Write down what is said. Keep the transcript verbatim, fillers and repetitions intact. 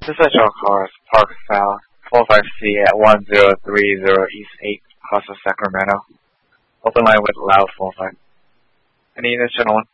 This is Joe Cars, Park South, four five C at one zero three zero East eighth, Costa Sacramento. Open line with loud four five. Any units, gentlemen?